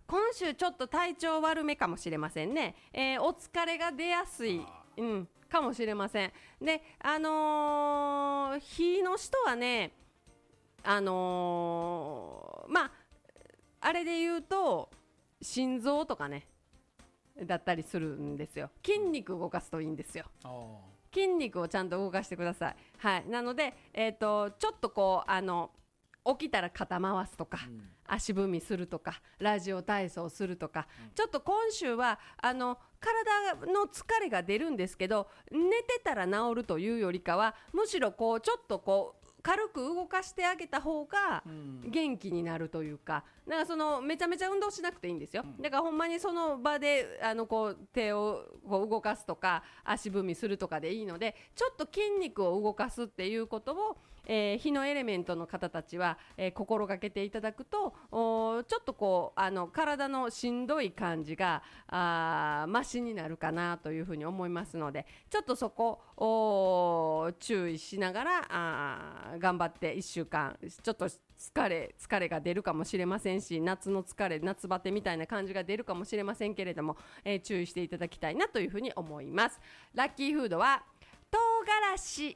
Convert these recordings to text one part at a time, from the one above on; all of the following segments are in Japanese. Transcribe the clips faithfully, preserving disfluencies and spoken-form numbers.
今週ちょっと体調悪めかもしれませんね、えー、お疲れが出やすい、うん、かもしれません。で、あのー、火の人はね、あのー、まああれで言うと心臓とかねだったりするんですよ。筋肉動かすといいんですよ。筋肉をちゃんと動かしてください。はい、なので、えーと、ちょっとこうあの起きたら肩回すとか、うん、足踏みするとかラジオ体操するとか、うん、ちょっと今週はあの体の疲れが出るんですけど、寝てたら治るというよりかはむしろこうちょっとこう軽く動かしてあげた方が元気になるというか、なんかそのめちゃめちゃ運動しなくていいんですよ。だからほんまにその場であのこう手をこう動かすとか足踏みするとかでいいので、ちょっと筋肉を動かすっていうことを、えー、火のエレメントの方たちは、えー、心がけていただくと、おちょっとこうあの体のしんどい感じがあマシになるかなというふうに思いますので、ちょっとそこを注意しながらあ頑張っていっしゅうかんちょっと疲れ疲れが出るかもしれませんし、夏の疲れ夏バテみたいな感じが出るかもしれませんけれども、えー、注意していただきたいなというふうに思います。ラッキーフードは唐辛子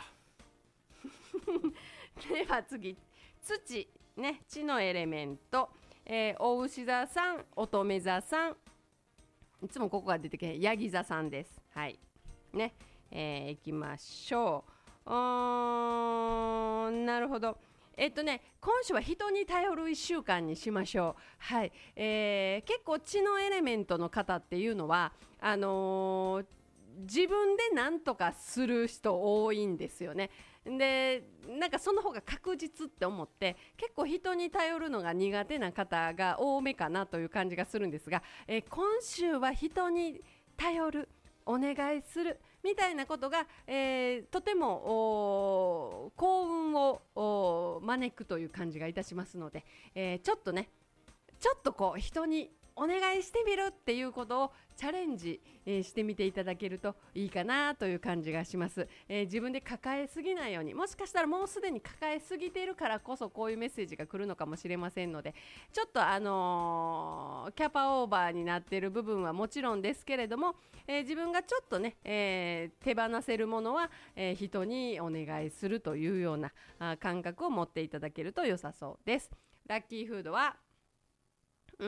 では次土、ね、地のエレメント、えー、お牛座さん乙女座さん、いつもここが出てけへんヤギ座さんです。はいね、えー、いきましょう。うーんなるほど。えっとね、今週は人に頼るいっしゅうかんにしましょう。はい、えー、結構地のエレメントの方っていうのはあのー、自分で何とかする人多いんですよね。で、なんかその方が確実って思って結構人に頼るのが苦手な方が多めかなという感じがするんですが、えー、今週は人に頼るお願いするみたいなことが、えー、とても幸運を招くという感じがいたしますので、えー、ちょっとねちょっとこう人にお願いしてみるっていうことをチャレンジ、えー、してみていただけるといいかなという感じがします。えー、自分で抱えすぎないように、もしかしたらもうすでに抱えすぎているからこそこういうメッセージが来るのかもしれませんので、ちょっとあのー、キャパオーバーになっている部分はもちろんですけれども、えー、自分がちょっとね、えー、手放せるものは、えー、人にお願いするというようなあ感覚を持っていただけると良さそうです。ラッキーフードはう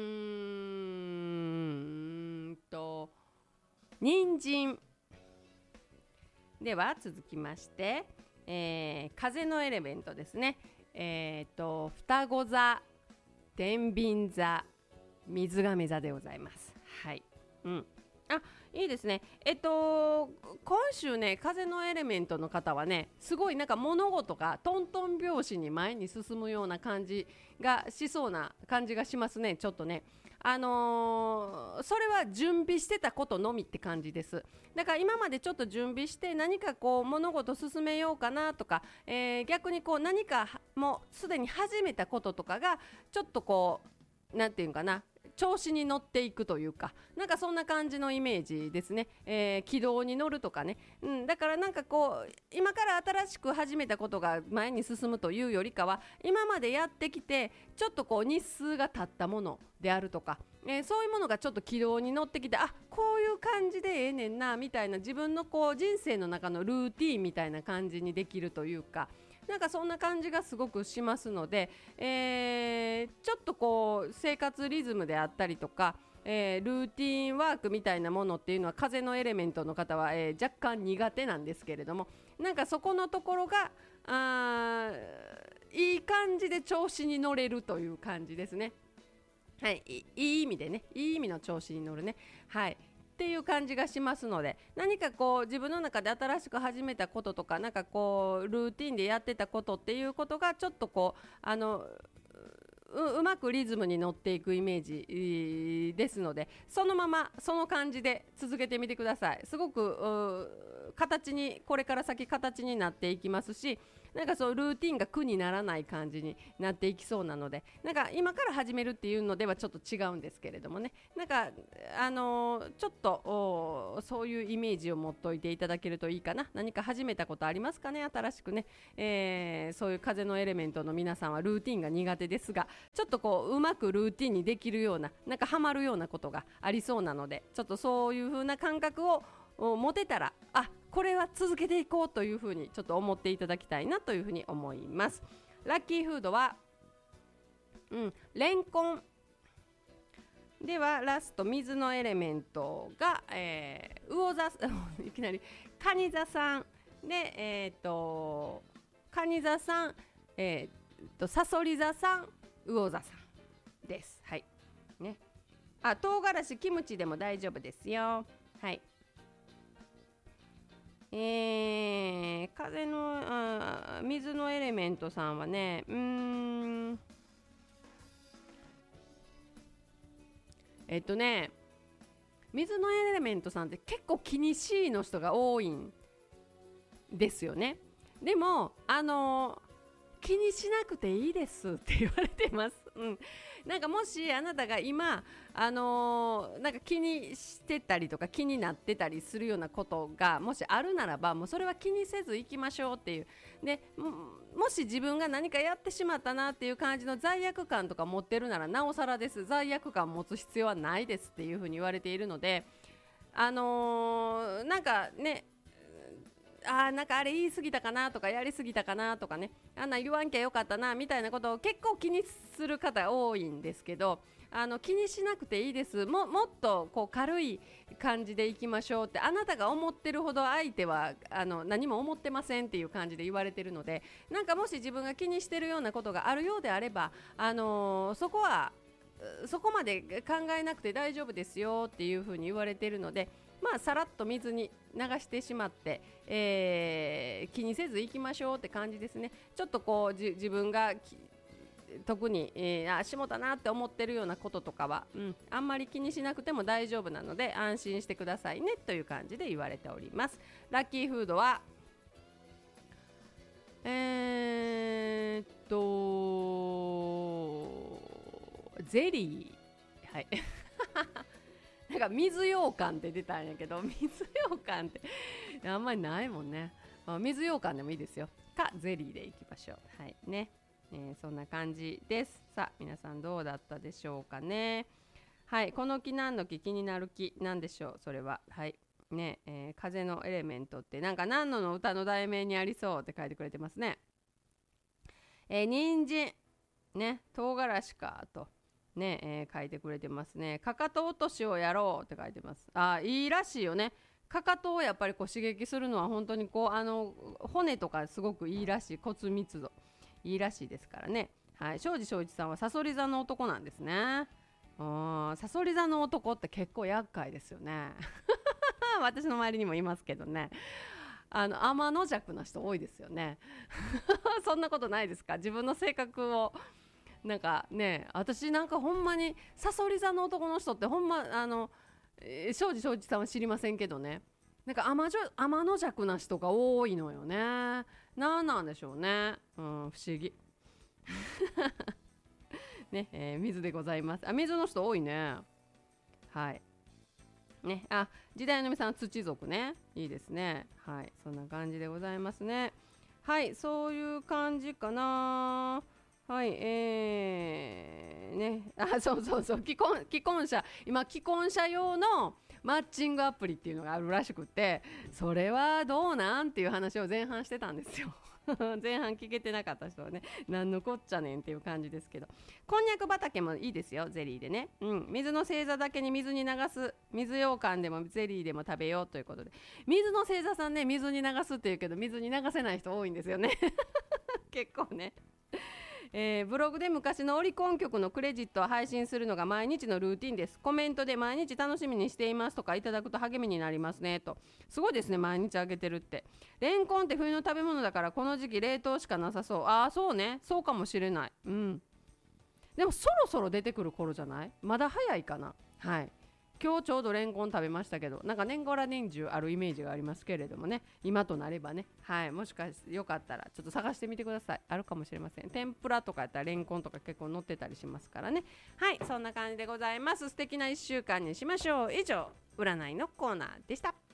ーんと人参では続きまして、えー、風のエレメントですね。えーと双子座、天秤座、水亀座でございます。はい、うん、あ、いいですね。えっと今週ね風のエレメントの方はねすごいなんか物事がトントン拍子に前に進むような感じがしそうな感じがしますね。ちょっとねあのー、それは準備してたことのみって感じです。だから今までちょっと準備して何かこう物事進めようかなとか、えー、逆にこう何かもうすでに始めたこととかがちょっとこうなんていうかな調子に乗っていくというか、なんかそんな感じのイメージですね。えー、軌道に乗るとかね、うん、だからなんかこう今から新しく始めたことが前に進むというよりかは今までやってきてちょっとこう日数が経ったものであるとか、えー、そういうものがちょっと軌道に乗ってきて、あ、こういう感じでええねんなみたいな自分のこう人生の中のルーティーンみたいな感じにできるというか、なんかそんな感じがすごくしますので、えー、ちょっとこう生活リズムであったりとか、えー、ルーティンワークみたいなものっていうのは風のエレメントの方は、えー、若干苦手なんですけれども、なんかそこのところがあいい感じで調子に乗れるという感じですね。はい、いい意味でね、いい意味の調子に乗るね、はいっていう感じがしますので、何かこう自分の中で新しく始めたこととか、なんかこうルーティンでやってたことっていうことがちょっとこうあの う, うまくリズムに乗っていくイメージですので、そのままその感じで続けてみてください。すごく形にこれから先形になっていきますし、 なんかそうルーティンが苦にならない感じになっていきそうなので、なんか今から始めるっていうのではちょっと違うんですけれどもね、なんかあのーちょっとそういうイメージを持っておいていただけるといいかな。何か始めたことありますかね、新しくね、えー、そういう風のエレメントの皆さんはルーティンが苦手ですが、ちょっとこううまくルーティンにできるような、なんかハマるようなことがありそうなので、ちょっとそういう風な感覚を持てたら、あ、これは続けていこうという風にちょっと思っていただきたいなという風に思います。ラッキーフードは、うん、レンコンではラスト水のエレメントが、えー、魚座いきなりカニ座さんで、えー、とカニ座さん、えー、とサソリ座さん、魚座さんです。はいね、あ、唐辛子キムチでも大丈夫ですよ。はい、えー、風のあ水のエレメントさんはね、うーんえっとね水のエレメントさんって結構気にしいの人が多いんですよね。でもあのー、気にしなくていいですって言われてます。うん、なんかもしあなたが今あのー、なんか気にしてたりとか気になってたりするようなことがもしあるならば、もうそれは気にせず行きましょうっていう。で も, もし自分が何かやってしまったなっていう感じの罪悪感とか持ってるならなおさらです。罪悪感持つ必要はないですっていうふうに言われているので、あのー、なんかね、あーなんかあれ言い過ぎたかなとかやり過ぎたかなとかね、あんな言わんきゃよかったなみたいなことを結構気にする方多いんですけど、あの気にしなくていいです。 も, もっとこう軽い感じでいきましょうって、あなたが思ってるほど相手はあの何も思ってませんっていう感じで言われてるので、なんかもし自分が気にしてるようなことがあるようであれば、あのー、そこはそこまで考えなくて大丈夫ですよっていうふうに言われているので、まあさらっと水に流してしまって、えー、気にせず行きましょうって感じですね。ちょっとこうじ自分が特に、えー、あしもたなって思ってるようなこととかは、うん、あんまり気にしなくても大丈夫なので安心してくださいねという感じで言われております。ラッキーフードはえー、っとゼリー、はいなんか水羊羹って出たんやけど、水羊羹ってあんまりないもんね。水羊羹でもいいですよ。かゼリーでいきましょう。はいね、えー、そんな感じです。さあ皆さんどうだったでしょうかね。はい、この木何の木、気になる木なんでしょうそれは。はいね、えー、風のエレメントってなんか何のの歌の題名にありそうって書いてくれてますね。えー、人参ね、唐辛子かとね、えー、書いてくれてますね。かかと落としをやろうって書いてます。あ、いいらしいよね。かかとをやっぱりこう刺激するのは本当にこうあの骨とかすごくいいらしい、骨密度いいらしいですからね。はい、庄司正一さんはさそり座の男なんですね。さそり座の男って結構厄介ですよね私の周りにもいますけどね、あの天の弱な人多いですよねそんなことないですか？自分の性格をなんかね、私なんかほんまにさそり座の男の人ってほんまあの、えー、庄司正一さんは知りませんけどね、なんか天天の弱な人が多いのよね。なんなんでしょうね、うん、不思議ね、えー、水でございます。あ、水の人多いね。はいね、あ、時代のみさん土族ね、いいですね。はい、そんな感じでございますね。はい、そういう感じかな。はい、えー、ね、あ、そうそうそう、既婚、既婚者、今既婚者用のマッチングアプリっていうのがあるらしくて、それはどうなんっていう話を前半してたんですよ前半聞けてなかった人はね、何のこっちゃねんっていう感じですけど、こんにゃく畑もいいですよ、ゼリーでね、うん、水の星座だけに水に流す、水羊羹でもゼリーでも食べようということで、水の星座さんね、水に流すっていうけど水に流せない人多いんですよね結構ねえー、ブログで昔のオリコン曲のクレジットを配信するのが毎日のルーティンです。コメントで毎日楽しみにしていますとかいただくと励みになりますねと。すごいですね、毎日あげてるって。レンコンって冬の食べ物だからこの時期冷凍しかなさそう。ああそうね、そうかもしれない。うん、でもそろそろ出てくる頃じゃない？まだ早いかな。はい今日ちょうどレンコン食べましたけど、なんか年がら年中あるイメージがありますけれどもね、今となればね、はい、もしかしてよかったらちょっと探してみてください。あるかもしれません。天ぷらとかやったらレンコンとか結構乗ってたりしますからね。はい、そんな感じでございます。素敵ないっしゅうかんにしましょう。以上、占いのコーナーでした。